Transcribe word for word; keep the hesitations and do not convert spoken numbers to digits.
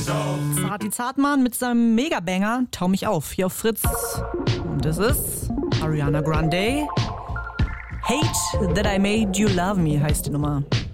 Zart die Zartmann mit seinem Megabanger Tau mich auf, hier auf Fritz. Und das ist Ariana Grande. Hate That I Made You Love Me heißt die Nummer.